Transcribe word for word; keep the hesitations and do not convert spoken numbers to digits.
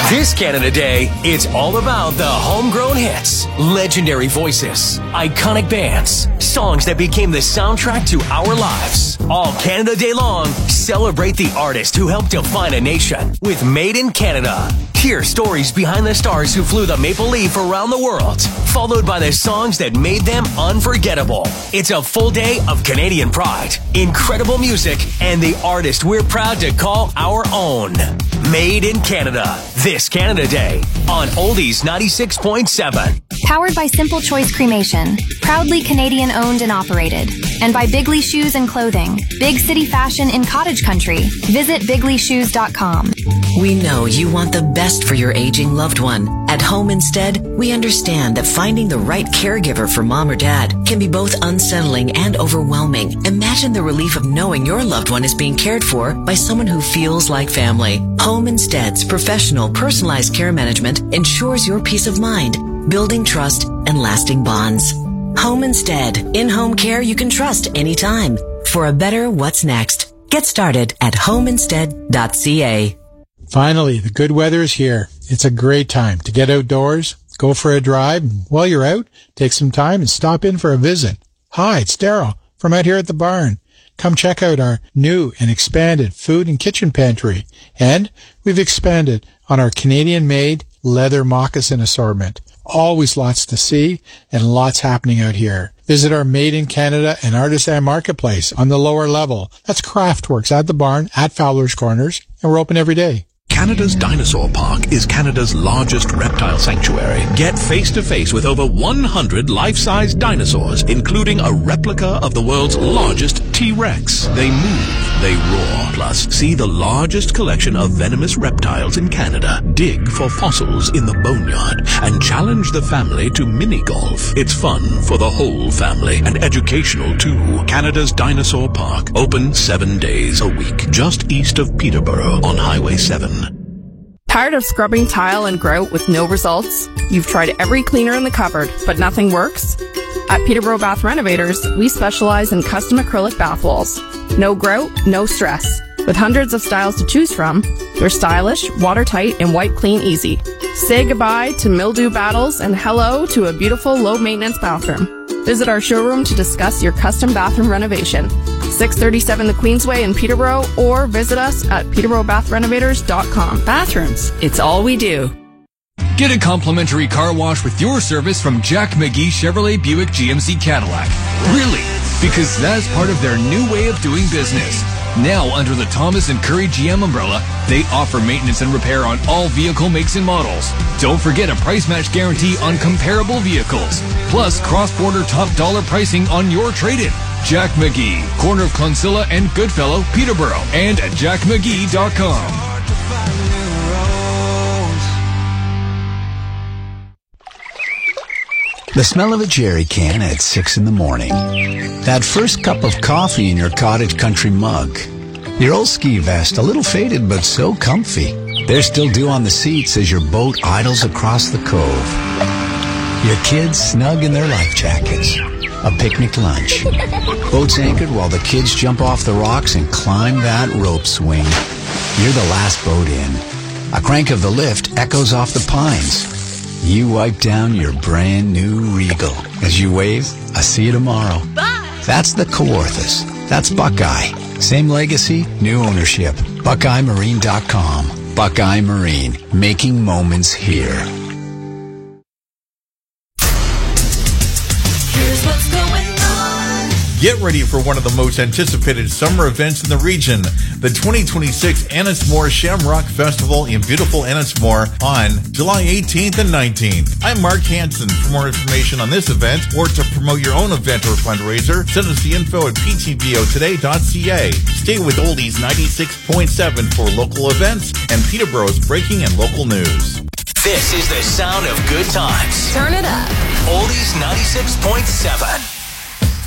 This Canada Day, it's all about the homegrown hits, legendary voices, iconic bands, songs that became the soundtrack to our lives. All Canada Day long, celebrate the artists who helped define a nation with Made in Canada. Hear stories behind the stars who flew the Maple Leaf around the world, followed by the songs that made them unforgettable. It's a full day of Canadian pride, incredible music, and the artist we're proud to call our own. Made in Canada. This Canada Day on Oldies ninety-six point seven. Powered by Simple Choice Cremation, proudly Canadian owned and operated. And by Bigley Shoes and Clothing, big city fashion in cottage country. Visit bigley shoes dot com. We know you want the best for your aging loved one. At Home Instead, we understand that finding the right caregiver for mom or dad can be both unsettling and overwhelming. Imagine the relief of knowing your loved one is being cared for by someone who feels like family. Home Instead's professional, personalized care management ensures your peace of mind, building trust and lasting bonds. Home Instead. In-home care you can trust anytime. For a better what's next, get started at home instead dot c a. Finally, the good weather is here. It's a great time to get outdoors, go for a drive, and while you're out, take some time and stop in for a visit. Hi, it's Daryl from out here at the barn. Come check out our new and expanded food and kitchen pantry. And we've expanded on our Canadian-made leather moccasin assortment. Always lots to see and lots happening out here. Visit our Made in Canada and Artisan Marketplace on the lower level. That's Craftworks at the barn at Fowler's Corners, and we're open every day. Canada's Dinosaur Park is Canada's largest reptile sanctuary. Get face-to-face with over one hundred life-size dinosaurs, including a replica of the world's largest T-Rex. They move, they roar. Plus, see the largest collection of venomous reptiles in Canada. Dig for fossils in the boneyard and challenge the family to mini-golf. It's fun for the whole family and educational too. Canada's Dinosaur Park, open seven days a week, just east of Peterborough on Highway seven. Tired of scrubbing tile and grout with no results? You've tried every cleaner in the cupboard, but nothing works? At Peterborough Bath Renovators, we specialize in custom acrylic bath walls. No grout, no stress. With hundreds of styles to choose from, they're stylish, watertight, and wipe clean easy. Say goodbye to mildew battles and hello to a beautiful low-maintenance bathroom. Visit our showroom to discuss your custom bathroom renovation. six thirty-seven the Queensway in Peterborough, or visit us at peterborough bath renovators dot com. Bathrooms, it's all we do. Get a complimentary car wash with your service from Jack McGee Chevrolet Buick G M C Cadillac. Really? Because that's part of their new way of doing business. Now, under the Thomas and Curry G M umbrella, they offer maintenance and repair on all vehicle makes and models. Don't forget a price match guarantee on comparable vehicles. Plus, cross-border top dollar pricing on your trade-in. Jack McGee, corner of Clonsilla and Goodfellow, Peterborough, and at jack mcgee dot com. The smell of a jerry can at six in the morning. That first cup of coffee in your cottage country mug. Your old ski vest, a little faded but so comfy. There's still dew on the seats as your boat idles across the cove. Your kids snug in their life jackets. A picnic lunch. Boats anchored while the kids jump off the rocks and climb that rope swing. You're the last boat in. A crank of the lift echoes off the pines. You wipe down your brand new Regal. As you wave, I see you tomorrow. Bye! That's the Kawarthas. That's Buckeye. Same legacy, new ownership. Buckeye Marine dot com. Buckeye Marine. Making moments here. Here's what's going on. Get ready for one of the most anticipated summer events in the region, the twenty twenty-six Ennismore Shamrock Festival in beautiful Ennismore on July eighteenth and nineteenth. I'm Mark Hansen. For more information on this event or to promote your own event or fundraiser, send us the info at p t v o today dot c a. Stay with Oldies ninety-six point seven for local events and Peterborough's breaking and local news. This is the sound of good times. Turn it up. Oldies ninety-six point seven.